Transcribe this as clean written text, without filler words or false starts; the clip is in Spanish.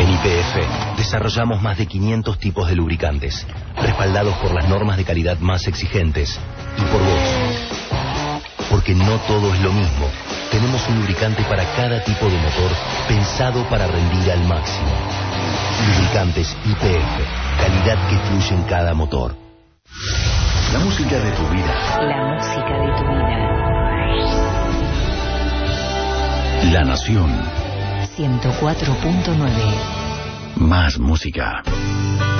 En YPF desarrollamos más de 500 tipos de lubricantes, respaldados por las normas de calidad más exigentes y por vos. Porque no todo es lo mismo. Tenemos un lubricante para cada tipo de motor pensado para rendir al máximo. Lubricantes YPF, calidad que fluye en cada motor. La música de tu vida. La música de tu vida. La Nación. 104.9. Más música.